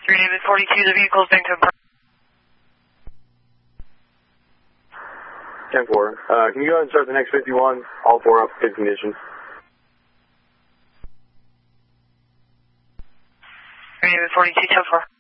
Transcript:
David 42, the vehicle is being towed. 10-4. Can you go ahead and start the next 51? All 4 up, good condition. David 42, 10-4.